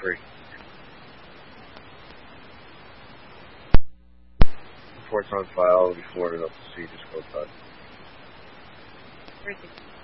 free. Reports on file will be forwarded up to C. Disclosed.